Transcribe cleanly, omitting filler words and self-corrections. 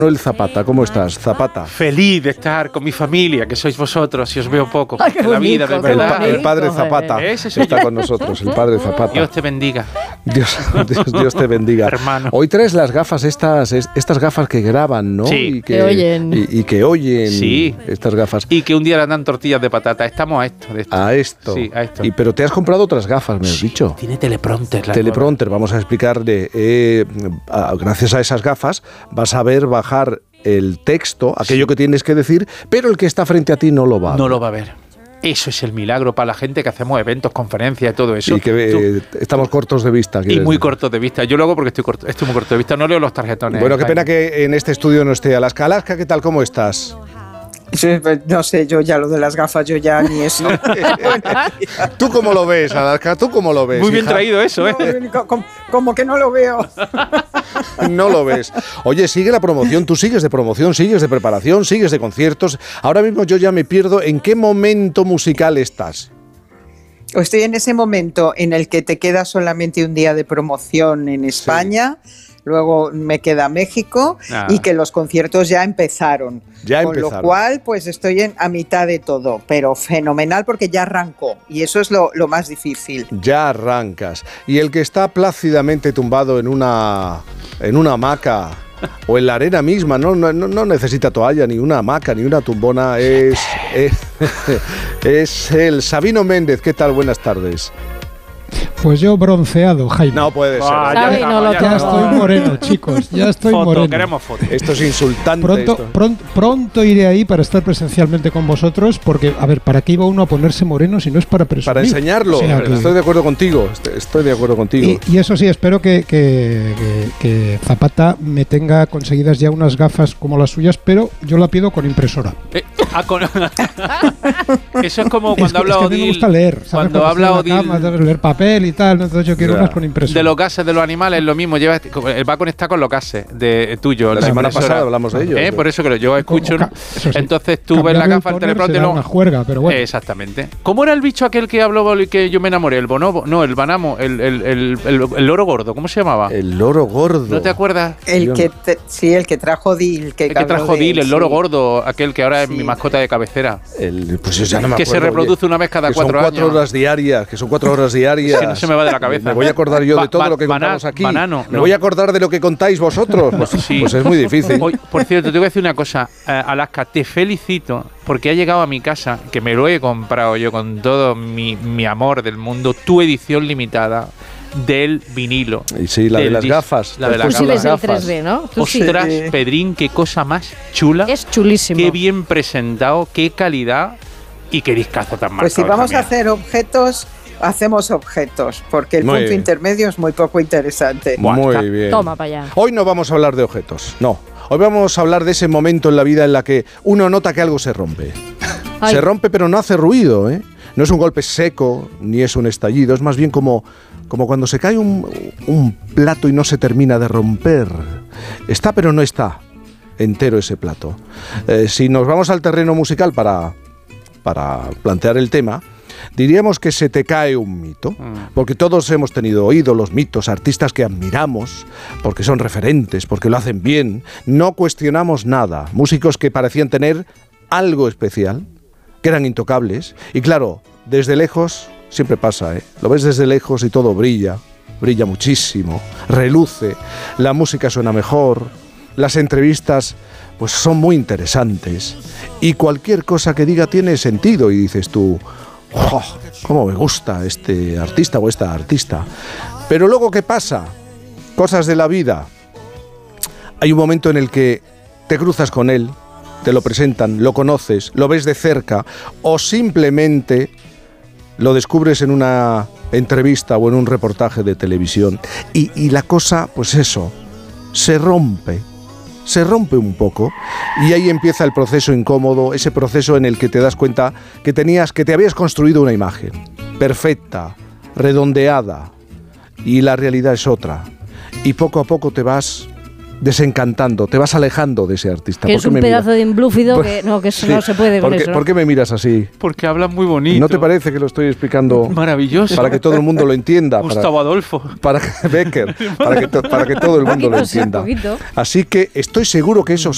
Manuel Zapata, ¿cómo estás? Zapata. Feliz de estar con mi familia, que sois vosotros, y os veo poco. Ay, qué en la vida, de bonito, verdad. El padre Zapata está con nosotros, el padre Zapata. Dios te bendiga. Dios te bendiga. Hermano. Hoy traes las gafas, estas gafas que graban, ¿no? Sí. Y Que oyen. Y que oyen Sí. estas gafas. Y que un día le dan tortillas de patata. Estamos a esto. De esto. A esto. Sí, a esto. Pero te has comprado otras gafas, me has dicho. Tiene teleprompter. la Teleprompter, vamos a explicarle. Gracias a esas gafas vas a ver bajar el texto, aquello que tienes que decir, pero el que está frente a ti no lo va a ver. No lo va a ver. Eso es el milagro para la gente que hacemos eventos, conferencias y todo eso. Y que estamos cortos de vista. Y muy cortos de vista. Yo lo hago porque estoy muy corto de vista. No leo los tarjetones. Bueno, qué pena que en este estudio no esté Alaska. Alaska, ¿qué tal? ¿Cómo estás? No sé, yo ya lo de las gafas, yo ya ni eso. ¿Tú cómo lo ves, Alaska? ¿Tú cómo lo ves? Muy bien hija? traído eso, ¿eh? No, como que no lo veo. No lo ves. Oye, sigue la promoción, tú sigues de promoción, sigues de preparación, sigues de conciertos. Ahora mismo yo ya me pierdo en qué momento musical estás. Estoy en ese momento en el que te queda solamente un día de promoción en España. Luego me queda México y que los conciertos ya empezaron. Con lo cual, pues estoy a mitad de todo, pero fenomenal porque ya arrancó y eso es lo más difícil. Ya arrancas. Y el que está plácidamente tumbado en una hamaca o en la arena misma, no necesita toalla, ni una hamaca, ni una tumbona, es el Sabino Méndez. ¿Qué tal? Buenas tardes. Pues yo bronceado, Jaime. No puede ser. Ya estoy moreno, chicos. Ya estoy moreno. Queremos foto. Esto es insultante. Pronto iré ahí para estar presencialmente con vosotros, porque, a ver, ¿para qué iba uno a ponerse moreno si no es para presumir? Para enseñarlo. O sea, estoy de acuerdo contigo. Estoy de acuerdo contigo. Y eso sí, espero que Zapata me tenga conseguidas ya unas gafas como las suyas, pero yo la pido con impresora. Eso es como cuando habla Odil. Me gusta leer. ¿Sabes? Cuando habla Odil. Leer papel y tal, entonces yo quiero unas con impresora. De los gases de los animales, lo mismo. Va a conectar con los gases de tuyo. La semana pasada hablamos de ello. Por eso que yo escucho. Sí. Entonces tú ves la gafa, el teleprompter. Una juerga, pero bueno. Exactamente. ¿Cómo era el bicho aquel que habló y que yo me enamoré? El bonobo. No, el banamo. El loro gordo. ¿Cómo se llamaba? El loro gordo. ¿No te acuerdas? El que trajo Dil. El que trajo Dil, el loro gordo. Aquel que ahora es mi mascota de cabecera. Pues ya no me acuerdo, que se reproduce una vez cada 4 años. Son 4 horas diarias. Que son 4 horas diarias. Que no se me va de la cabeza. Me voy a acordar yo de todo lo que contamos aquí. Me voy a acordar de lo que contáis vosotros. Pues es muy difícil. Por cierto, te voy a decir una cosa. Alaska, te felicito porque ha llegado a mi casa, que me lo he comprado yo con todo mi amor del mundo, tu edición limitada del vinilo. Y sí, la de las gafas. La de las gafas. Tú sí ves el 3D, ¿no? Ostras, Pedrín, qué cosa más chula. Es chulísimo. Qué bien presentado, qué calidad y qué discazo tan marcado. Pues si vamos a hacer objetos, hacemos objetos, porque el punto intermedio es muy poco interesante. Muy bien. Toma para allá. Hoy no vamos a hablar de objetos, no. Hoy vamos a hablar de ese momento en la vida en la que uno nota que algo se rompe. Se rompe pero no hace ruido, ¿eh? No es un golpe seco, ni es un estallido, es más bien como cuando se cae un plato y no se termina de romper. Está pero no está entero ese plato. Si nos vamos al terreno musical para plantear el tema, diríamos que se te cae un mito, porque todos hemos tenido ídolos, mitos, artistas que admiramos, porque son referentes, porque lo hacen bien, no cuestionamos nada, músicos que parecían tener algo especial, que eran intocables, y claro, desde lejos, siempre pasa, lo ves desde lejos y todo brilla muchísimo, reluce, la música suena mejor, las entrevistas pues son muy interesantes, y cualquier cosa que diga tiene sentido, y dices tú, ¡oh, cómo me gusta este artista o esta artista! Pero luego, ¿qué pasa? Cosas de la vida. Hay un momento en el que te cruzas con él, te lo presentan, lo conoces, lo ves de cerca, o simplemente lo descubres en una entrevista o en un reportaje de televisión. Y la cosa, pues eso, se rompe un poco, y ahí empieza el proceso incómodo, ese proceso en el que te das cuenta que te habías construido una imagen perfecta, redondeada, y la realidad es otra, y poco a poco te vas desencantando, te vas alejando de ese artista. Que es un pedazo de imblúfido que eso no se puede con eso. ¿Por qué me miras así? Porque hablas muy bonito. ¿No te parece que lo estoy explicando? Maravilloso. Para que todo el mundo lo entienda. Gustavo Adolfo. Para que Becker, para que todo el mundo lo entienda. Así que estoy seguro que eso